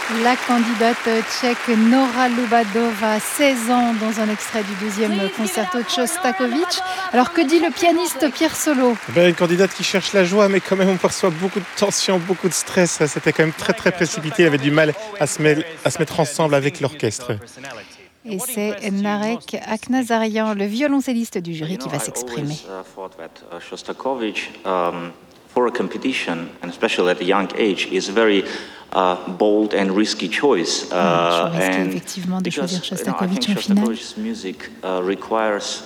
La candidate tchèque Nora Lubadova, 16 ans, dans un extrait du deuxième concerto de Shostakovich. Alors que dit le pianiste Pierre Solo ? Une candidate qui cherche la joie, mais quand même on perçoit beaucoup de tension, beaucoup de stress. C'était quand même très précipité, elle avait du mal à se mettre ensemble avec l'orchestre. Et c'est Narek Aknazarian, le violoncelliste du jury, qui va s'exprimer. Shostakovich, for a competition, and especially at a young age, is very bold and risky choice. Risqué effectivement de choisir Shostakovich en finale. Shostakovich's music requires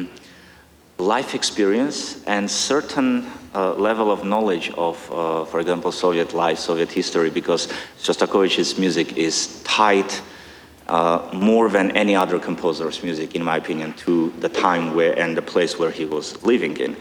life experience and certain level of knowledge of, for example, Soviet life, Soviet history, because Shostakovich's music is tied more than any other composer's music, in my opinion, to the time where and the place where he was living in.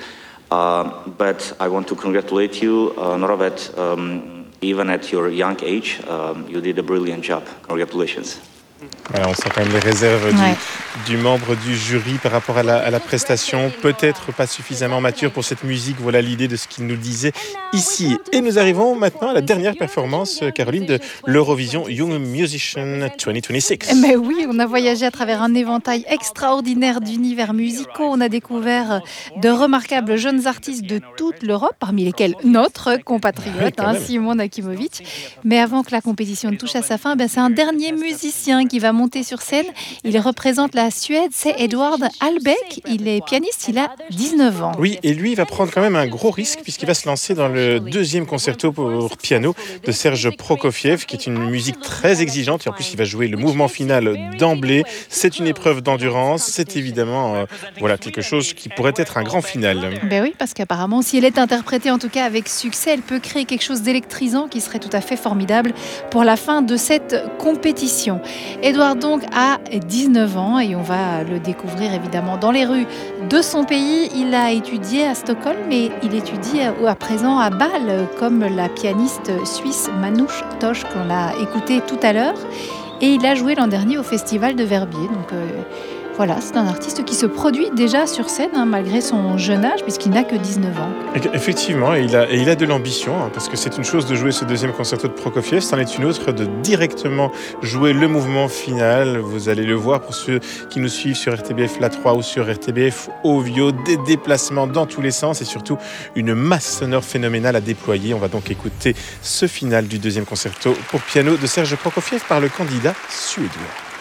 But I want to congratulate you, Nora, that even at your young age, you did a brilliant job. Congratulations. Voilà, on sent quand même les réserves du membre du jury par rapport à la prestation. Peut-être pas suffisamment mature pour cette musique. Voilà l'idée de ce qu'il nous disait ici. Et nous arrivons maintenant à la dernière performance, Caroline, de l'Eurovision Young Musician 2026. Mais oui, on a voyagé à travers un éventail extraordinaire d'univers musicaux. On a découvert de remarquables jeunes artistes de toute l'Europe, parmi lesquels notre compatriote, Simon Akimovic. Mais avant que la compétition ne touche à sa fin, c'est un dernier musicien qui va monter sur scène. Il représente la Suède, c'est Edward Albeck. Il est pianiste, il a 19 ans. Oui, et lui, il va prendre quand même un gros risque puisqu'il va se lancer dans le deuxième concerto pour piano de Serge Prokofiev, qui est une musique très exigeante. Et en plus, il va jouer le mouvement final d'emblée. C'est une épreuve d'endurance. C'est évidemment quelque chose qui pourrait être un grand final. Oui, parce qu'apparemment, si elle est interprétée en tout cas avec succès, elle peut créer quelque chose d'électrisant qui serait tout à fait formidable pour la fin de cette compétition. Edouard donc a 19 ans et on va le découvrir évidemment dans les rues de son pays. Il a étudié à Stockholm, mais il étudie à présent à Bâle, comme la pianiste suisse Manouche Tosh qu'on a écouté tout à l'heure. Et il a joué l'an dernier au festival de Verbier. Donc voilà, c'est un artiste qui se produit déjà sur scène, malgré son jeune âge, puisqu'il n'a que 19 ans. Effectivement, et il a de l'ambition, parce que c'est une chose de jouer ce deuxième concerto de Prokofiev, c'en est une autre de directement jouer le mouvement final. Vous allez le voir pour ceux qui nous suivent sur RTBF La 3 ou sur RTBF Ovio, des déplacements dans tous les sens et surtout une masse sonore phénoménale à déployer. On va donc écouter ce final du deuxième concerto pour piano de Serge Prokofiev par le candidat suédois.